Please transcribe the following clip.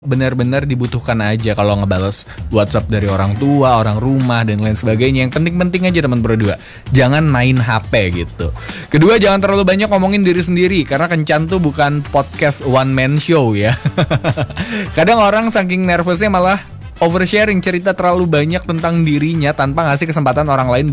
benar-benar dibutuhkan aja kalau ngebales WhatsApp dari orang tua, orang rumah dan lain sebagainya. Yang penting-penting aja teman berdua. Jangan main HP gitu. Kedua, jangan terlalu banyak ngomongin diri sendiri karena Kencan tuh bukan podcast one man show ya. Kadang orang saking nervousnya malah oversharing, cerita terlalu banyak tentang dirinya tanpa ngasih kesempatan orang lain